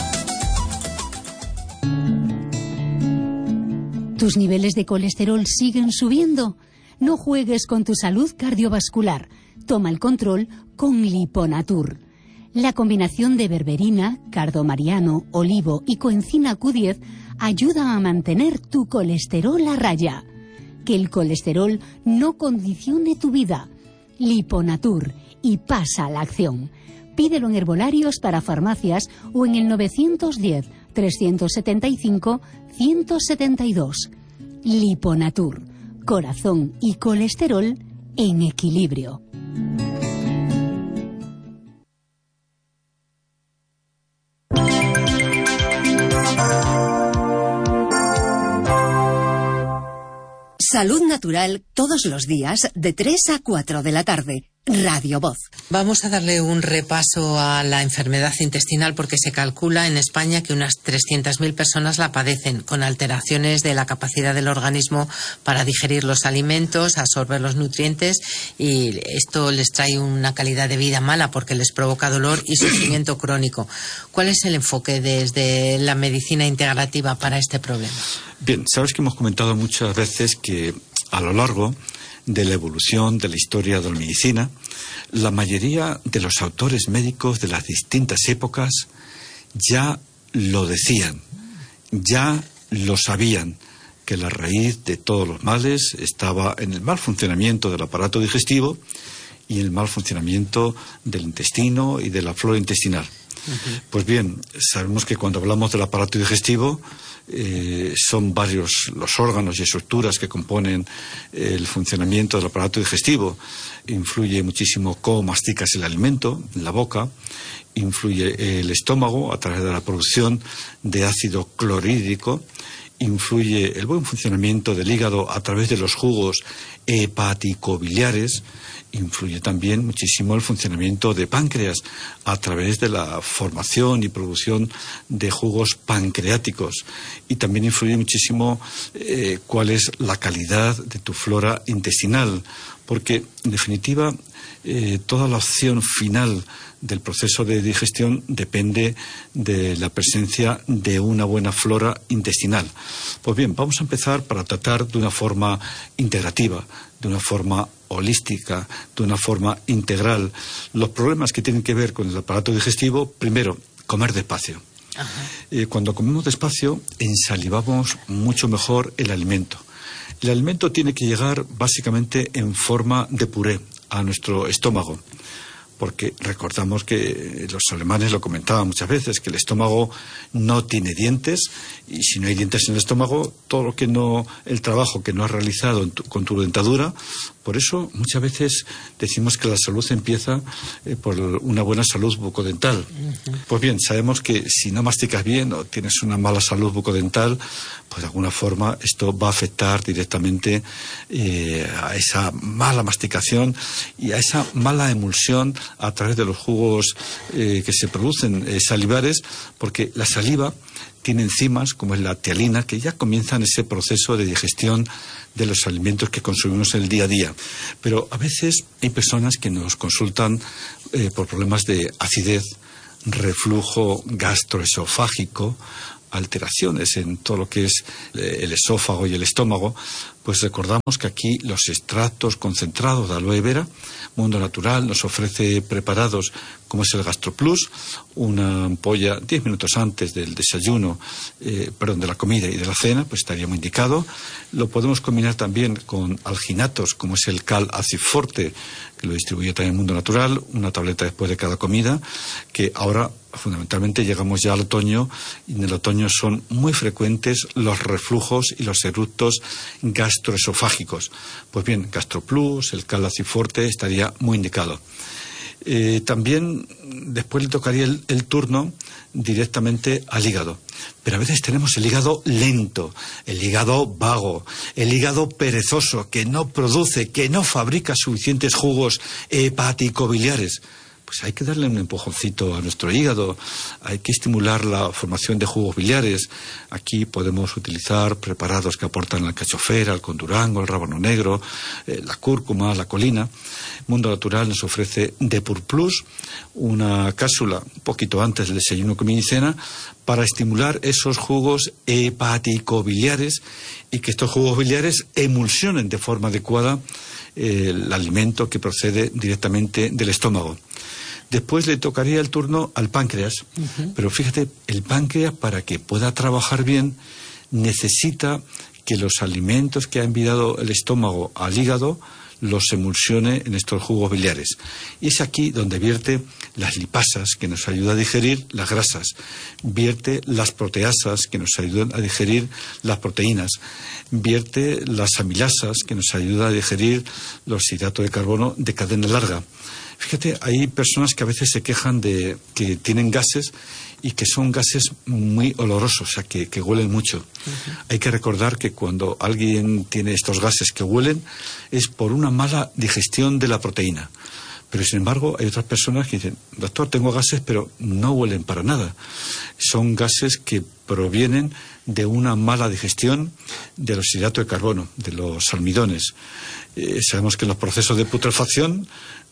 ¿Tus niveles de colesterol siguen subiendo? No juegues con tu salud cardiovascular. Toma el control con Liponatur. La combinación de berberina, cardomariano, olivo y coenzima Q10 ayuda a mantener tu colesterol a raya. Que el colesterol no condicione tu vida. Liponatur, y pasa a la acción. Pídelo en herbolarios para farmacias o en el 910 375 172. Liponatur, corazón y colesterol en equilibrio. Salud natural todos los días de 3 a 4 de la tarde. Radio Voz. Vamos a darle un repaso a la enfermedad intestinal porque se calcula en España que unas 300.000 personas la padecen, con alteraciones de la capacidad del organismo para digerir los alimentos, absorber los nutrientes, y esto les trae una calidad de vida mala porque les provoca dolor y sufrimiento crónico. ¿Cuál es el enfoque desde la medicina integrativa para este problema? Bien, sabes que hemos comentado muchas veces que a lo largo de la evolución de la historia de la medicina, la mayoría de los autores médicos de las distintas épocas ya lo decían, ya lo sabían, que la raíz de todos los males estaba en el mal funcionamiento del aparato digestivo y el mal funcionamiento del intestino y de la flora intestinal. Pues bien, sabemos que cuando hablamos del aparato digestivo son varios los órganos y estructuras que componen el funcionamiento del aparato digestivo. Influye muchísimo cómo masticas el alimento en la boca, influye el estómago a través de la producción de ácido clorhídrico, influye el buen funcionamiento del hígado a través de los jugos hepaticobiliares, influye también muchísimo el funcionamiento de páncreas a través de la formación y producción de jugos pancreáticos, y también influye muchísimo cuál es la calidad de tu flora intestinal, porque en definitiva toda la opción final del proceso de digestión depende de la presencia de una buena flora intestinal. Pues bien, vamos a empezar para tratar de una forma integrativa, de una forma holística, de una forma integral, los problemas que tienen que ver con el aparato digestivo. Primero, comer despacio. Cuando comemos despacio, ensalivamos mucho mejor el alimento. El alimento tiene que llegar básicamente en forma de puré a nuestro estómago. porque recordamos que los alemanes lo comentaban muchas veces, que el estómago no tiene dientes, y si no hay dientes en el estómago, todo lo que no, el trabajo que no has realizado con tu dentadura. Por eso muchas veces decimos que la salud empieza por una buena salud bucodental. Pues bien, sabemos que si no masticas bien o tienes una mala salud bucodental, pues de alguna forma esto va a afectar directamente a esa mala masticación y a esa mala emulsión a través de los jugos que se producen salivares, porque la saliva tiene enzimas como es la ptialina que ya comienzan ese proceso de digestión de los alimentos que consumimos en el día a día. Pero a veces hay personas que nos consultan por problemas de acidez, reflujo gastroesofágico, alteraciones en todo lo que es el esófago y el estómago. Pues recordamos que aquí los extractos concentrados de aloe vera, Mundo Natural nos ofrece preparados como es el GastroPlus, una ampolla 10 minutos antes del desayuno, de la comida y de la cena, pues estaría muy indicado. Lo podemos combinar también con alginatos como es el Cal Acid Forte, que lo distribuye también Mundo Natural, una tableta después de cada comida, que ahora fundamentalmente llegamos ya al otoño, y en el otoño son muy frecuentes los reflujos y los eructos gastroesofágicos. Pues bien, GastroPlus, el Cal Acid Forte estaría muy indicado. También después le tocaría el turno directamente al hígado. Pero a veces tenemos el hígado lento, el hígado vago, el hígado perezoso, que no produce, que no fabrica suficientes jugos hepático-biliares. Pues hay que darle un empujoncito a nuestro hígado, hay que estimular la formación de jugos biliares. Aquí podemos utilizar preparados que aportan la alcachofera, el condurango, el rábano negro, la cúrcuma, la colina. Mundo Natural nos ofrece Depur Plus, una cápsula un poquito antes del desayuno, comida y cena, para estimular esos jugos hepático-biliares y que estos jugos biliares emulsionen de forma adecuada el alimento que procede directamente del estómago. Después le tocaría el turno al páncreas, pero fíjate, el páncreas, para que pueda trabajar bien, necesita que los alimentos que ha enviado el estómago al hígado los emulsione en estos jugos biliares. Y es aquí donde vierte las lipasas, que nos ayuda a digerir las grasas, vierte las proteasas, que nos ayudan a digerir las proteínas, vierte las amilasas, que nos ayuda a digerir los hidratos de carbono de cadena larga. Fíjate, hay personas que a veces se quejan de que tienen gases y que son gases muy olorosos, o sea, que huelen mucho. Hay que recordar que cuando alguien tiene estos gases que huelen es por una mala digestión de la proteína. Pero sin embargo hay otras personas que dicen, doctor, tengo gases, pero no huelen para nada. Son gases que provienen de una mala digestión de los hidratos de carbono, de los almidones. Sabemos que los procesos de putrefacción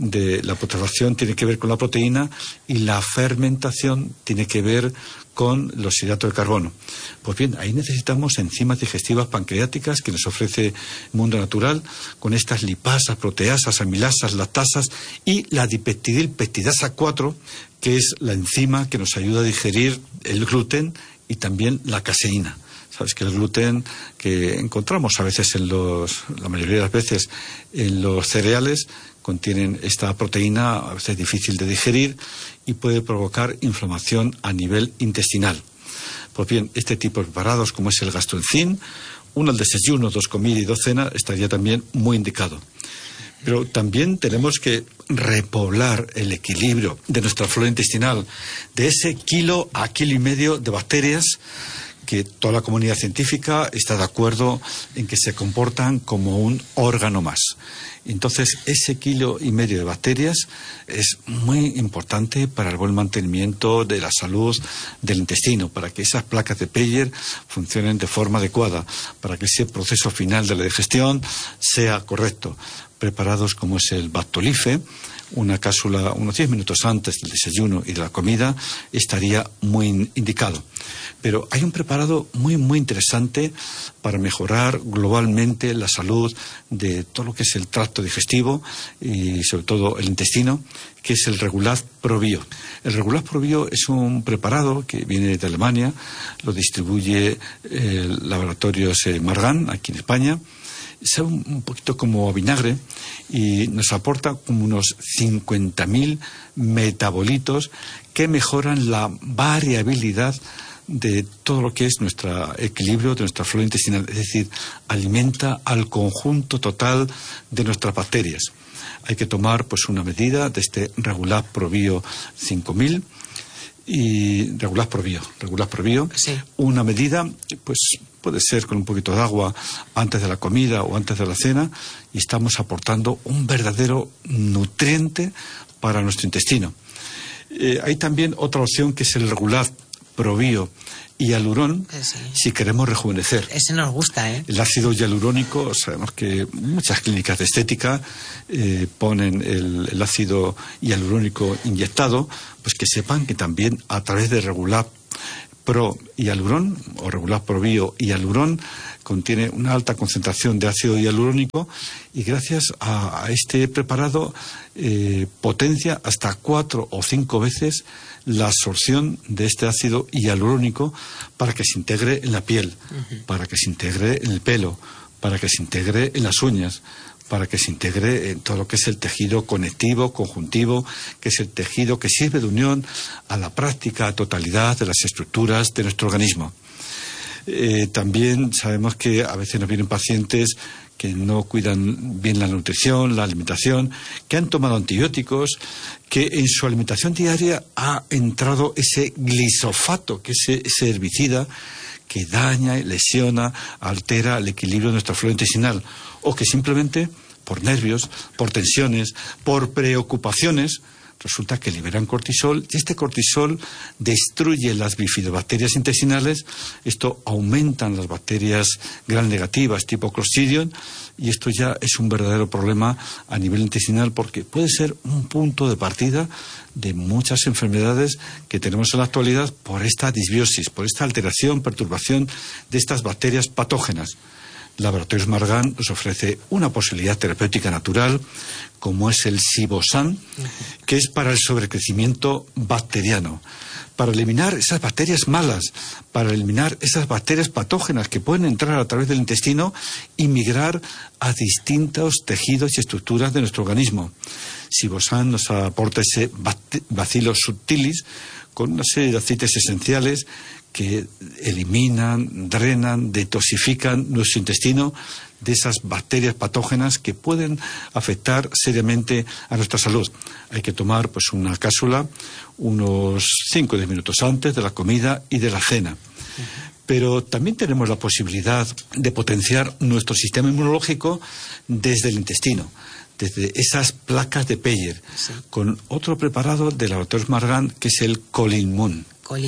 tiene que ver con la proteína y la fermentación tiene que ver con los hidratos de carbono. Pues bien, ahí necesitamos enzimas digestivas pancreáticas que nos ofrece Mundo Natural, con estas lipasas, proteasas, amilasas, lactasas y la dipeptidilpeptidasa 4, que es la enzima que nos ayuda a digerir el gluten y también la caseína. Sabes que el gluten que encontramos a veces la mayoría de las veces en los cereales, contienen esta proteína a veces difícil de digerir y puede provocar inflamación a nivel intestinal. Pues bien, este tipo de preparados como es el Gastroenzim, uno al desayuno, 2 comidas y 2 cenas, estaría también muy indicado. Pero también tenemos que repoblar el equilibrio de nuestra flora intestinal, de ese 1 a 1,5 kilos de bacterias que toda la comunidad científica está de acuerdo en que se comportan como un órgano más. Entonces, ese 1,5 kilos de bacterias es muy importante para el buen mantenimiento de la salud del intestino, para que esas placas de Peyer funcionen de forma adecuada, para que ese proceso final de la digestión sea correcto. Preparados como es el Bactolife, una cápsula unos 10 minutos antes del desayuno y de la comida, estaría muy indicado. Pero hay un preparado muy, muy interesante para mejorar globalmente la salud de todo lo que es el tracto digestivo y sobre todo el intestino, que es el Regulaz ProBio. El Regulaz ProBio es un preparado que viene de Alemania, lo distribuye el Laboratorios Margan, aquí en España, sabe un poquito como a vinagre y nos aporta como unos 50.000 metabolitos que mejoran la variabilidad de todo lo que es nuestro equilibrio de nuestra flora intestinal, es decir, alimenta al conjunto total de nuestras bacterias. Hay que tomar pues una medida de este Regular ProBio 5000 y Regular ProBio, sí. Una medida pues puede ser con un poquito de agua antes de la comida o antes de la cena, y estamos aportando un verdadero nutriente para nuestro intestino. Hay también otra opción que es el Regular ProBio Hialurón, sí. Si queremos rejuvenecer. Ese nos gusta, ¿eh? El ácido hialurónico, sabemos que muchas clínicas de estética ponen el ácido hialurónico inyectado, pues que sepan que también a través de Regular Pro Hialurón o Regular ProBio Hialurón contiene una alta concentración de ácido hialurónico, y gracias a este preparado potencia hasta 4 o 5 veces la absorción de este ácido hialurónico para que se integre en la piel, para que se integre en el pelo, para que se integre en las uñas, para que se integre en todo lo que es el tejido conectivo, conjuntivo, que es el tejido que sirve de unión a la práctica totalidad de las estructuras de nuestro organismo. También sabemos que a veces nos vienen pacientes que no cuidan bien la nutrición, la alimentación, que han tomado antibióticos, que en su alimentación diaria ha entrado ese glisofato, que es ese herbicida que daña, lesiona, altera el equilibrio de nuestra flora intestinal, o que simplemente por nervios, por tensiones, por preocupaciones, resulta que liberan cortisol, y este cortisol destruye las bifidobacterias intestinales. Esto aumentan las bacterias gram negativas tipo Clostridium, y esto ya es un verdadero problema a nivel intestinal, porque puede ser un punto de partida de muchas enfermedades que tenemos en la actualidad por esta disbiosis, por esta alteración, perturbación de estas bacterias patógenas. Laboratorios Margan nos ofrece una posibilidad terapéutica natural, como es el Sibosan, que es para el sobrecrecimiento bacteriano, para eliminar esas bacterias malas, para eliminar esas bacterias patógenas que pueden entrar a través del intestino y migrar a distintos tejidos y estructuras de nuestro organismo. Sibosan nos aporta ese Bacillus subtilis con una serie de aceites esenciales que eliminan, drenan, detoxifican nuestro intestino de esas bacterias patógenas que pueden afectar seriamente a nuestra salud. Hay que tomar pues una cápsula unos 5 o 10 minutos antes de la comida y de la cena. Pero también tenemos la posibilidad de potenciar nuestro sistema inmunológico desde el intestino, desde esas placas de Peyer, con otro preparado de Laboratorios Margan, que es el Colinmun.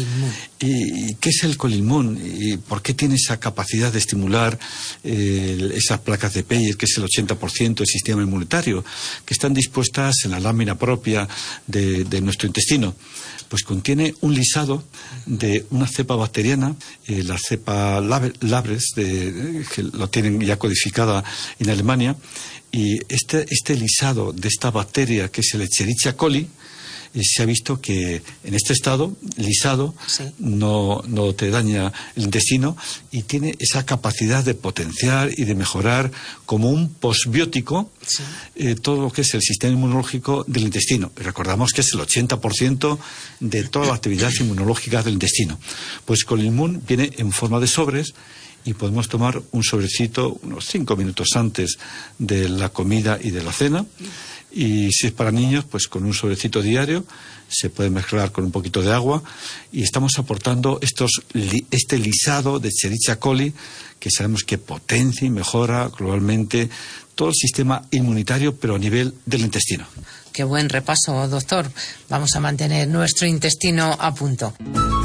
¿Y qué es el Colinmun? ¿Y por qué tiene esa capacidad de estimular esas placas de Peyer, que es el 80% del sistema inmunitario, que están dispuestas en la lámina propia de nuestro intestino? Pues contiene un lisado de una cepa bacteriana, la cepa Labres, que lo tienen ya codificada en Alemania, y este lisado de esta bacteria, que es el Escherichia coli, se ha visto que en este estado lisado no te daña el intestino, y tiene esa capacidad de potenciar y de mejorar como un posbiótico todo lo que es el sistema inmunológico del intestino. Y recordamos que es el 80% de toda la actividad inmunológica del intestino. Pues Colinmun viene en forma de sobres, y podemos tomar un sobrecito unos 5 minutos antes de la comida y de la cena. Y si es para niños, pues con un sobrecito diario, se puede mezclar con un poquito de agua, y estamos aportando este lisado de Escherichia coli, que sabemos que potencia y mejora globalmente todo el sistema inmunitario, pero a nivel del intestino. Qué buen repaso, doctor. Vamos a mantener nuestro intestino a punto.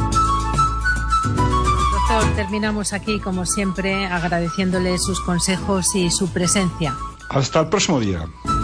Doctor, terminamos aquí, como siempre, agradeciéndole sus consejos y su presencia. Hasta el próximo día.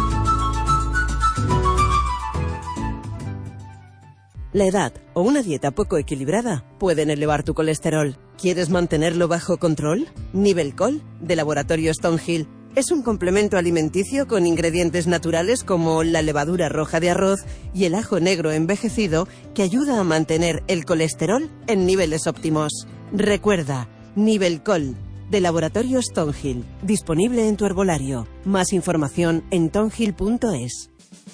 La edad o una dieta poco equilibrada pueden elevar tu colesterol. ¿Quieres mantenerlo bajo control? Nivelcol, de Laboratorio Stonehill, es un complemento alimenticio con ingredientes naturales como la levadura roja de arroz y el ajo negro envejecido, que ayuda a mantener el colesterol en niveles óptimos. Recuerda, Nivelcol, de Laboratorios Tonhill, disponible en tu herbolario. Más información en tonhill.es.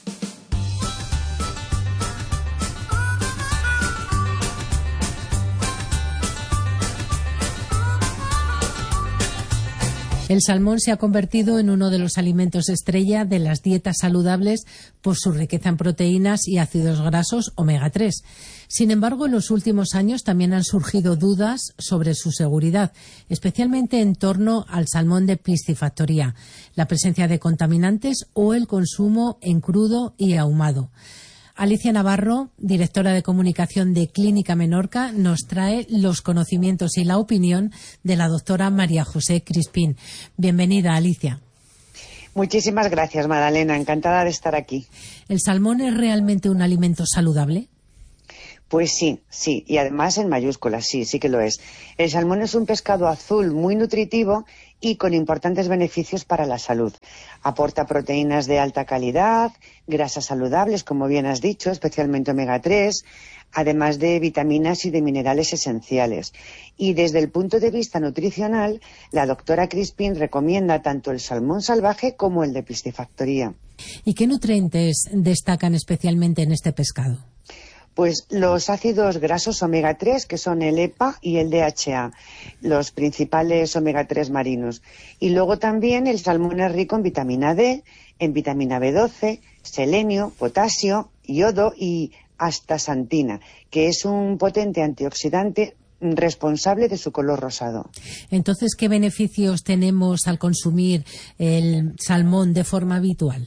El salmón se ha convertido en uno de los alimentos estrella de las dietas saludables por su riqueza en proteínas y ácidos grasos omega 3. Sin embargo, en los últimos años también han surgido dudas sobre su seguridad, especialmente en torno al salmón de piscifactoría, la presencia de contaminantes o el consumo en crudo y ahumado. Alicia Navarro, directora de comunicación de Clínica Menorca, nos trae los conocimientos y la opinión de la doctora María José Crispín. Bienvenida, Alicia. Muchísimas gracias, Madalena. Encantada de estar aquí. ¿El salmón es realmente un alimento saludable? Pues sí, y además en mayúsculas, sí que lo es. El salmón es un pescado azul muy nutritivo y con importantes beneficios para la salud. Aporta proteínas de alta calidad, grasas saludables, como bien has dicho, especialmente omega 3, además de vitaminas y de minerales esenciales. Y desde el punto de vista nutricional, la doctora Crispín recomienda tanto el salmón salvaje como el de piscifactoría. ¿Y qué nutrientes destacan especialmente en este pescado? Pues los ácidos grasos omega 3, que son el EPA y el DHA, los principales omega 3 marinos. Y luego también el salmón es rico en vitamina D, en vitamina B12, selenio, potasio, yodo y astaxantina, que es un potente antioxidante responsable de su color rosado. Entonces, ¿qué beneficios tenemos al consumir el salmón de forma habitual?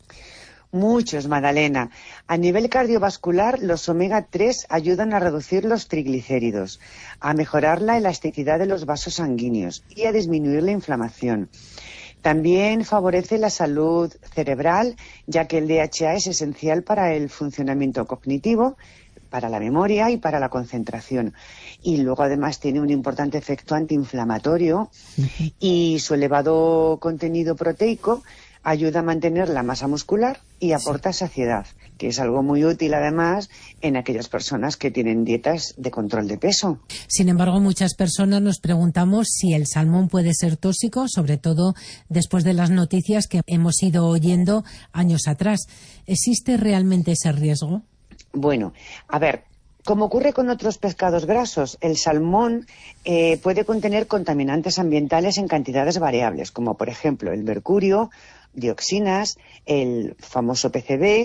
Muchos, Madalena. A nivel cardiovascular, los omega 3 ayudan a reducir los triglicéridos, a mejorar la elasticidad de los vasos sanguíneos y a disminuir la inflamación. También favorece la salud cerebral, ya que el DHA es esencial para el funcionamiento cognitivo, para la memoria y para la concentración. Y luego además tiene un importante efecto antiinflamatorio y su elevado contenido proteico ayuda a mantener la masa muscular y aporta saciedad, que es algo muy útil además en aquellas personas que tienen dietas de control de peso. Sin embargo, muchas personas nos preguntamos si el salmón puede ser tóxico, sobre todo después de las noticias que hemos ido oyendo años atrás. ¿Existe realmente ese riesgo? Bueno, a ver, como ocurre con otros pescados grasos, el salmón puede contener contaminantes ambientales en cantidades variables, como por ejemplo el mercurio, dioxinas, el famoso PCB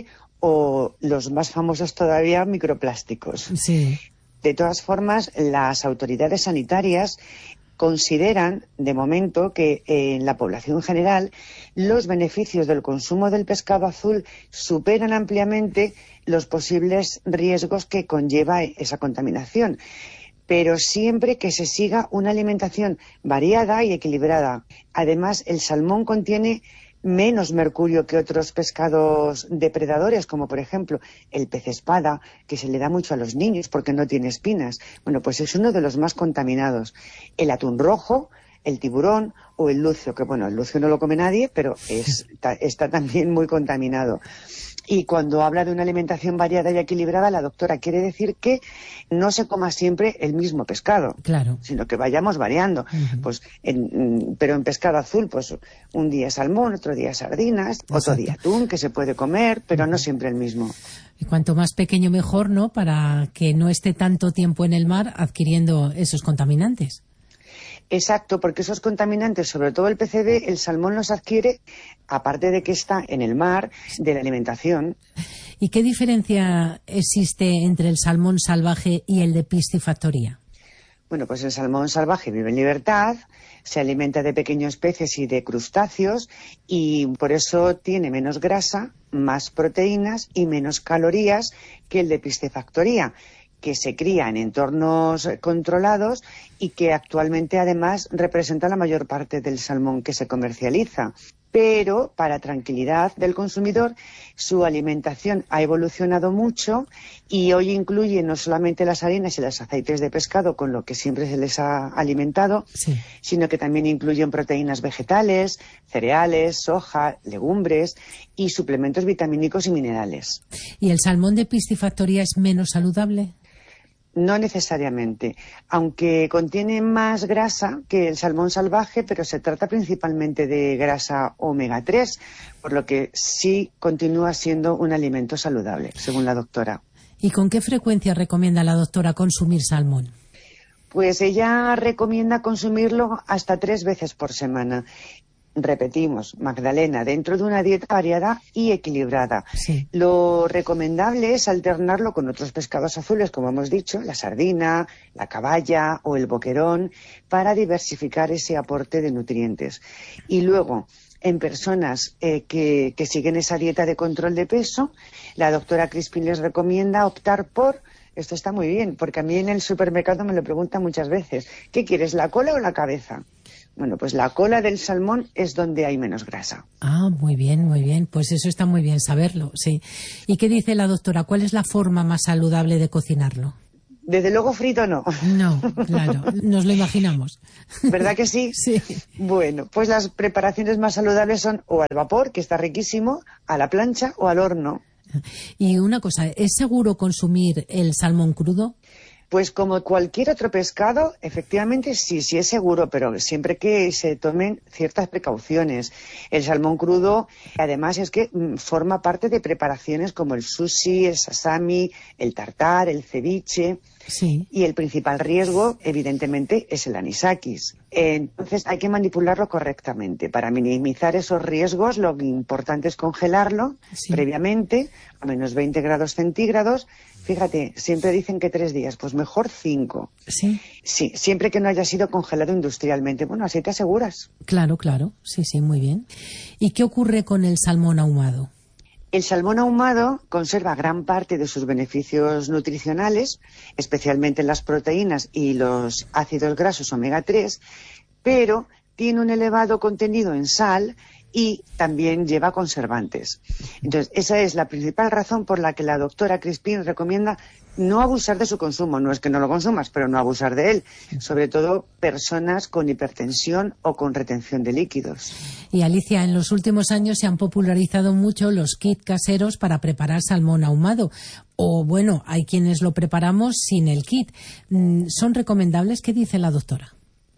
o los más famosos todavía, microplásticos. Sí. De todas formas, las autoridades sanitarias consideran, de momento, que en la población general los beneficios del consumo del pescado azul superan ampliamente los posibles riesgos que conlleva esa contaminación, pero siempre que se siga una alimentación variada y equilibrada. Además, el salmón contiene menos mercurio que otros pescados depredadores, como por ejemplo el pez espada, que se le da mucho a los niños porque no tiene espinas. Bueno, pues es uno de los más contaminados. El atún rojo, el tiburón o el lucio, que bueno, el lucio no lo come nadie, pero está también muy contaminado. Y cuando habla de una alimentación variada y equilibrada, la doctora quiere decir que no se coma siempre el mismo pescado, claro, sino que vayamos variando. Pues pero en pescado azul, pues un día salmón, otro día sardinas, otro día atún, que se puede comer, pero no siempre el mismo. Y cuanto más pequeño mejor, ¿no?, para que no esté tanto tiempo en el mar adquiriendo esos contaminantes. Exacto, porque esos contaminantes, sobre todo el PCB, el salmón los adquiere, aparte de que está en el mar, de la alimentación. ¿Y qué diferencia existe entre el salmón salvaje y el de piscifactoría? Bueno, pues el salmón salvaje vive en libertad, se alimenta de pequeños peces y de crustáceos y por eso tiene menos grasa, más proteínas y menos calorías que el de piscifactoría, que se cría en entornos controlados y que actualmente además representa la mayor parte del salmón que se comercializa. Pero, para tranquilidad del consumidor, su alimentación ha evolucionado mucho y hoy incluye no solamente las harinas y los aceites de pescado, con lo que siempre se les ha alimentado, sí, sino que también incluyen proteínas vegetales, cereales, soja, legumbres y suplementos vitamínicos y minerales. ¿Y el salmón de piscifactoría es menos saludable? No necesariamente, aunque contiene más grasa que el salmón salvaje, pero se trata principalmente de grasa omega 3, por lo que sí continúa siendo un alimento saludable, según la doctora. ¿Y con qué frecuencia recomienda la doctora consumir salmón? Pues ella recomienda consumirlo hasta 3 veces por semana. Repetimos, Magdalena, dentro de una dieta variada y equilibrada. Sí. Lo recomendable es alternarlo con otros pescados azules, como hemos dicho, la sardina, la caballa o el boquerón, para diversificar ese aporte de nutrientes. Y luego, en personas que siguen esa dieta de control de peso, la doctora Crispin les recomienda optar por... Esto está muy bien, porque a mí en el supermercado me lo preguntan muchas veces. ¿Qué quieres, la cola o la cabeza? Bueno, pues la cola del salmón es donde hay menos grasa. Ah, muy bien, muy bien. Pues eso está muy bien saberlo, sí. ¿Y qué dice la doctora? ¿Cuál es la forma más saludable de cocinarlo? Desde luego frito no. No, claro, nos lo imaginamos. ¿Verdad que sí? Sí. Bueno, pues las preparaciones más saludables son o al vapor, que está riquísimo, a la plancha o al horno. Y una cosa, ¿es seguro consumir el salmón crudo? Pues como cualquier otro pescado, efectivamente sí es seguro, pero siempre que se tomen ciertas precauciones. El salmón crudo, además, es que forma parte de preparaciones como el sushi, el sashimi, el tartar, el ceviche. Sí. Y el principal riesgo, evidentemente, es el anisakis. Entonces hay que manipularlo correctamente. Para minimizar esos riesgos, lo importante es congelarlo previamente a menos 20 grados centígrados. Fíjate, siempre dicen que 3 días, pues mejor 5. ¿Sí? Sí, siempre que no haya sido congelado industrialmente. Bueno, así te aseguras. Claro, claro. Sí, muy bien. ¿Y qué ocurre con el salmón ahumado? El salmón ahumado conserva gran parte de sus beneficios nutricionales, especialmente las proteínas y los ácidos grasos omega 3, pero tiene un elevado contenido en sal y también lleva conservantes. Entonces, esa es la principal razón por la que la doctora Crispin recomienda no abusar de su consumo. No es que no lo consumas, pero no abusar de él. Sobre todo personas con hipertensión o con retención de líquidos. Y Alicia, en los últimos años se han popularizado mucho los kits caseros para preparar salmón ahumado. O bueno, hay quienes lo preparamos sin el kit. ¿Son recomendables? ¿Qué dice la doctora?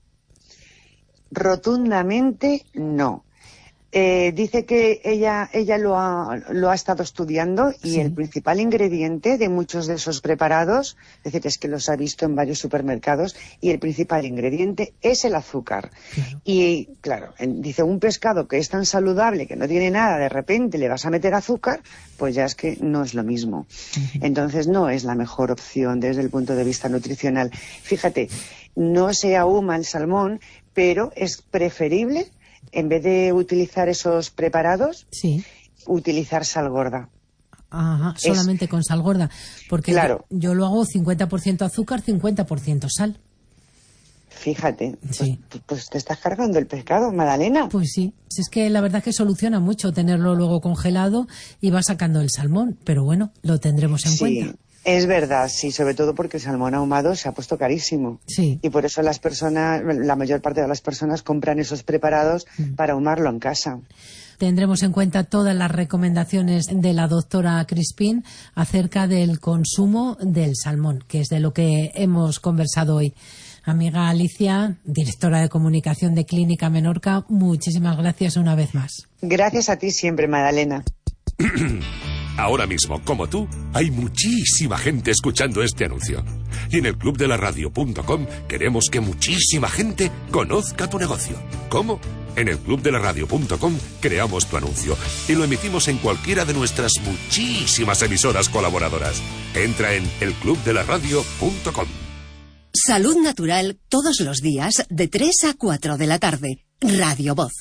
Rotundamente no. Dice que ella lo ha estado estudiando y el principal ingrediente de muchos de esos preparados, es decir, es que los ha visto en varios supermercados, y el principal ingrediente es el azúcar. Claro. Y claro, dice, un pescado que es tan saludable, que no tiene nada, de repente le vas a meter azúcar, pues ya es que no es lo mismo. Entonces no es la mejor opción desde el punto de vista nutricional. Fíjate, no se ahuma el salmón, pero es preferible, en vez de utilizar esos preparados, utilizar sal gorda. Ajá, solamente con sal gorda. Porque claro, yo lo hago 50% azúcar, 50% sal. Fíjate, pues te estás cargando el pescado, Magdalena. Pues sí, es que la verdad que soluciona mucho tenerlo luego congelado y va sacando el salmón. Pero bueno, lo tendremos en cuenta. Es verdad, sí, sobre todo porque el salmón ahumado se ha puesto carísimo. Sí. Y por eso la mayor parte de las personas compran esos preparados para ahumarlo en casa. Tendremos en cuenta todas las recomendaciones de la doctora Crispin acerca del consumo del salmón, que es de lo que hemos conversado hoy. Amiga Alicia, directora de comunicación de Clínica Menorca, muchísimas gracias una vez más. Gracias a ti siempre, Magdalena. Ahora mismo, como tú, hay muchísima gente escuchando este anuncio. Y en el clubdelaradio.com queremos que muchísima gente conozca tu negocio. ¿Cómo? En el clubdelaradio.com creamos tu anuncio y lo emitimos en cualquiera de nuestras muchísimas emisoras colaboradoras. Entra en elclubdelaradio.com. Salud natural todos los días de 3 a 4 de la tarde. Radio Voz.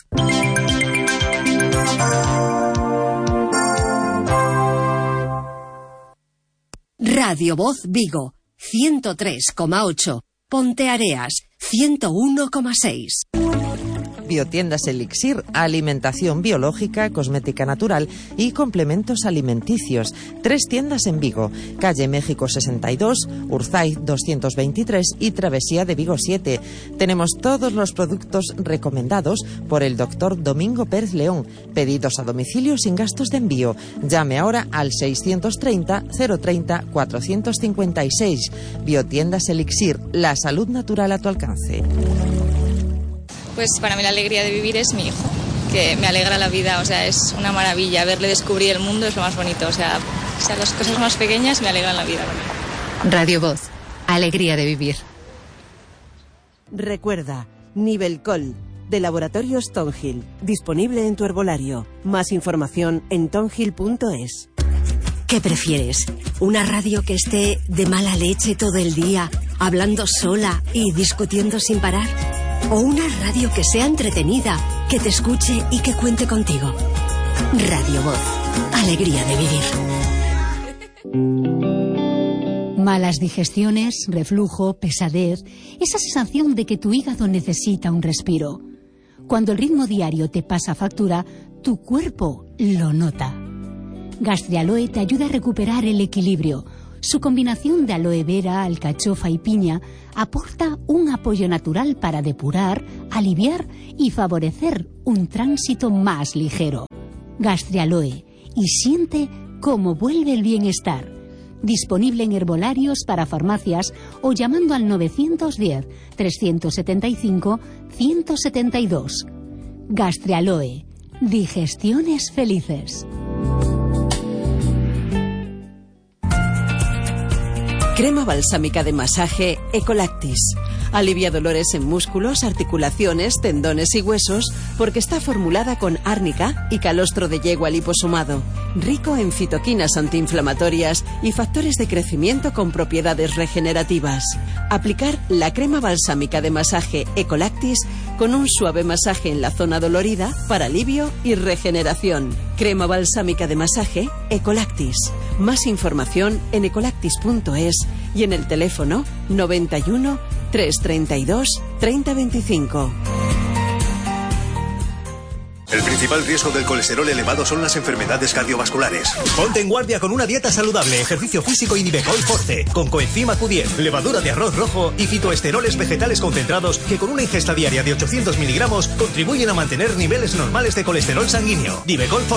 Radio Voz Vigo, 103,8. Ponteareas, 101,6. Biotiendas Elixir, alimentación biológica, cosmética natural y complementos alimenticios. 3 tiendas en Vigo, calle México 62, Urzaiz 223 y Travesía de Vigo 7. Tenemos todos los productos recomendados por el doctor Domingo Pérez León. Pedidos a domicilio sin gastos de envío. Llame ahora al 630 030 456. Biotiendas Elixir, la salud natural a tu alcance. Pues para mí la alegría de vivir es mi hijo, que me alegra la vida, o sea, es una maravilla. Verle descubrir el mundo es lo más bonito, o sea las cosas más pequeñas me alegran la vida. Radio Voz, alegría de vivir. Recuerda, Nivelcol, de Laboratorios Tongill, disponible en tu herbolario. Más información en tongill.es. ¿Qué prefieres? ¿Una radio que esté de mala leche todo el día, hablando sola y discutiendo sin parar? ¿O una radio que sea entretenida, que te escuche y que cuente contigo? Radio Voz, alegría de vivir. Malas digestiones, reflujo, pesadez, esa sensación de que tu hígado necesita un respiro. Cuando el ritmo diario te pasa factura, tu cuerpo lo nota. Gastrialoe te ayuda a recuperar el equilibrio. Su combinación de aloe vera, alcachofa y piña aporta un apoyo natural para depurar, aliviar y favorecer un tránsito más ligero. Gastrialoe, y siente cómo vuelve el bienestar. Disponible en herbolarios para farmacias o llamando al 910-375-172. Gastrialoe, digestiones felices. Crema balsámica de masaje Ecolactis. Alivia dolores en músculos, articulaciones, tendones y huesos porque está formulada con árnica y calostro de yegua liposomado. Rico en fitoquinas antiinflamatorias y factores de crecimiento con propiedades regenerativas. Aplicar la crema balsámica de masaje Ecolactis con un suave masaje en la zona dolorida para alivio y regeneración. Crema balsámica de masaje Ecolactis. Más información en ecolactis.es y en el teléfono 91 332 3025. El principal riesgo del colesterol elevado son las enfermedades cardiovasculares. Ponte en guardia con una dieta saludable, ejercicio físico y Nivecol Forte, con coenzima Q10, levadura de arroz rojo y fitoesteroles vegetales concentrados que con una ingesta diaria de 800 miligramos contribuyen a mantener niveles normales de colesterol sanguíneo. Nivecol Forte.